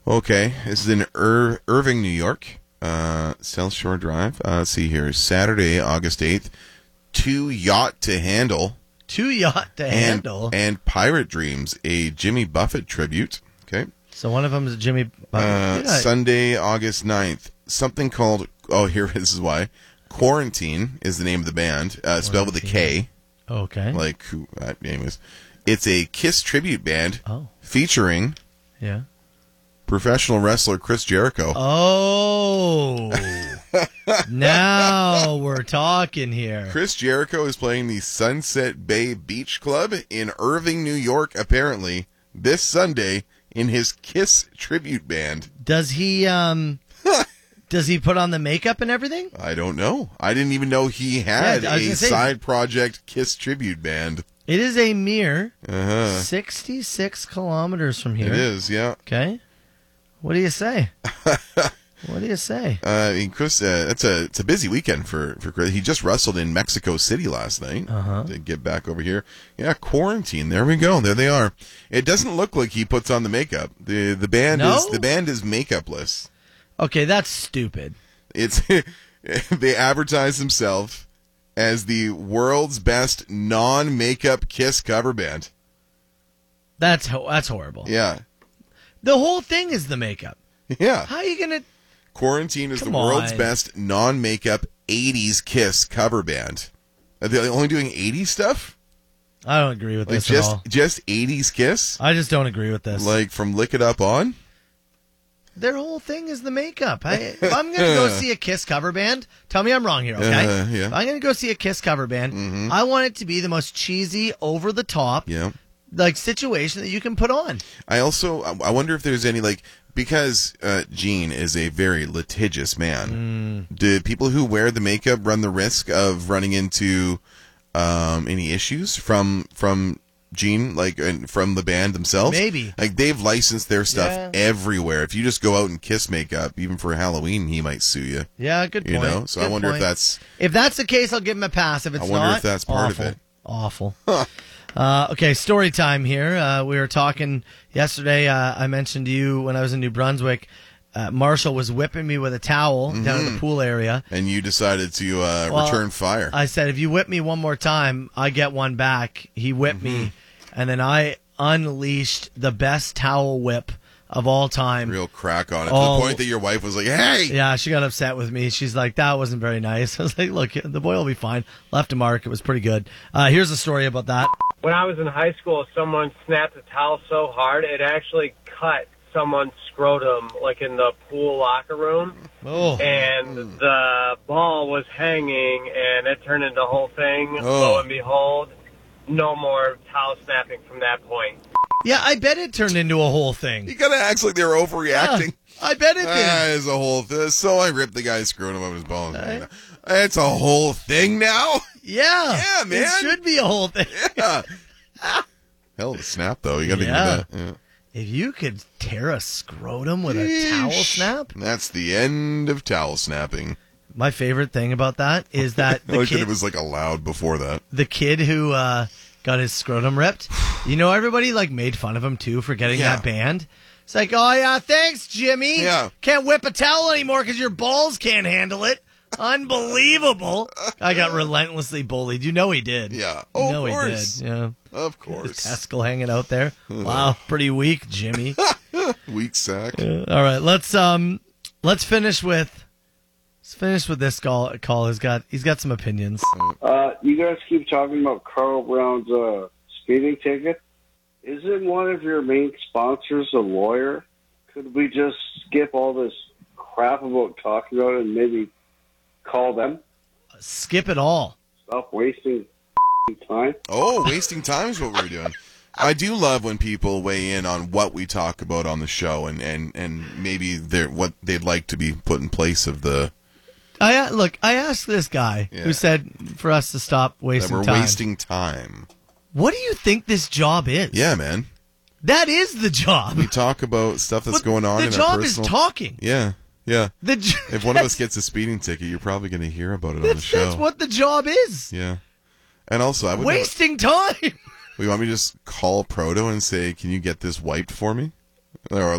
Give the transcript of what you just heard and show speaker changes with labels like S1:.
S1: Okay, this is in Irving, New York. South Shore Drive. Let's see here. Saturday, August 8th. 2 Yacht to Handle.
S2: 2 Yacht to Handle?
S1: And Pirate Dreams, a Jimmy Buffett tribute. Okay.
S2: So one of them is Jimmy Buffett.
S1: Sunday, August 9th. Something called, this is why. Quarantine is the name of the band. Spelled with a K.
S2: Okay.
S1: Like who that name is. It's a Kiss tribute band featuring professional wrestler Chris Jericho.
S2: Oh. Now we're talking here.
S1: Chris Jericho is playing the Sunset Bay Beach Club in Irving, New York, apparently, this Sunday in his Kiss tribute band.
S2: Does he put on the makeup and everything?
S1: I don't know. I didn't even know he had a side project Kiss tribute band.
S2: It is a mere 66 kilometers from here.
S1: It is, yeah.
S2: Okay. What do you say? What do you say?
S1: Chris, it's a busy weekend for Chris. He just wrestled in Mexico City last night to get back over here. Yeah, Quarantine. There we go. There they are. It doesn't look like he puts on the makeup. The band is makeupless.
S2: Okay, that's stupid.
S1: It's they advertise themselves as the world's best non-makeup Kiss cover band.
S2: That's horrible.
S1: Yeah.
S2: The whole thing is the makeup.
S1: Yeah.
S2: How are you going to...
S1: Quarantine is the world's best non-makeup 80s Kiss cover band. Are they only doing 80s stuff?
S2: I don't agree with this at all.
S1: Just 80s Kiss?
S2: I just don't agree with this.
S1: Like from Lick It Up on?
S2: Their whole thing is the makeup. If I'm going to go see a Kiss cover band, tell me I'm wrong here, okay?
S1: Yeah.
S2: If I'm going to go see a Kiss cover band, I want it to be the most cheesy, over-the-top situation that you can put on.
S1: I wonder if there's any, because Gene is a very litigious man, do people who wear the makeup run the risk of running into any issues from Gene, and from the band themselves?
S2: Maybe.
S1: They've licensed their stuff everywhere. If you just go out and Kiss makeup, even for Halloween, he might sue you.
S2: Yeah, good point.
S1: You know? So I wonder if that's...
S2: If that's the case, I'll give him a pass. If it's not,
S1: I wonder if that's part of it.
S2: Awful. Okay, story time here. We were talking yesterday. I mentioned to you when I was in New Brunswick, Marshall was whipping me with a towel down in the pool area.
S1: And you decided to return fire.
S2: I said, if you whip me one more time, I get one back. He whipped me, and then I unleashed the best towel whip of all time.
S1: Real crack on it. To the point that your wife was like, hey!
S2: Yeah, she got upset with me. She's like, that wasn't very nice. I was like, look, the boy will be fine. Left a mark. It was pretty good. Here's a story about that.
S3: When I was in high school, someone snapped a towel so hard, it actually cut someone's scrotum, in the pool locker room.
S2: Oh.
S3: And the ball was hanging, and it turned into a whole thing. Lo and behold, no more towel snapping from that point.
S2: Yeah, I bet it turned into a whole thing.
S1: You gotta act like they were overreacting.
S2: Yeah, I bet it did.
S1: It's a whole thing. So I ripped the guy's scrotum of his balls. It's a whole thing now?
S2: Yeah.
S1: Yeah, man.
S2: It should be a whole thing.
S1: Yeah. Hell of a snap, though. You gotta do that. Yeah.
S2: If you could tear a scrotum with a towel snap.
S1: That's the end of towel snapping.
S2: My favorite thing about that is that
S1: I like that it was allowed before that.
S2: The kid who got his scrotum ripped, everybody made fun of him too for getting that band. It's like, oh yeah, thanks Jimmy.
S1: Yeah.
S2: Can't whip a towel anymore because your balls can't handle it. Unbelievable. I got relentlessly bullied. You know he did.
S1: Yeah.
S2: Of
S1: course.
S2: He did. Yeah.
S1: Of course.
S2: His testicle hanging out there. Wow, pretty weak, Jimmy.
S1: Weak sack.
S2: All right, let's finish with this call. He's got some opinions.
S4: You guys keep talking about Carl Brown's speeding ticket. Isn't one of your main sponsors a lawyer? Could we just skip all this crap about talking about it and maybe call them?
S2: Skip it all.
S4: Stop wasting time.
S1: Oh, wasting time is what we were doing. I do love when people weigh in on what we talk about on the show and maybe what they'd like to be put in place of the...
S2: I asked this guy who said for us to stop wasting time.
S1: That we're wasting time.
S2: What do you think this job is?
S1: Yeah, man.
S2: That is the job.
S1: We talk about stuff that's going on in our
S2: personal...
S1: The
S2: job is talking.
S1: Yeah. If one of us gets a speeding ticket, you're probably going to hear about it on the show.
S2: That's what the job is.
S1: Yeah. And also, I would
S2: wasting time.
S1: You want me to just call Proto and say, can you get this wiped for me? Or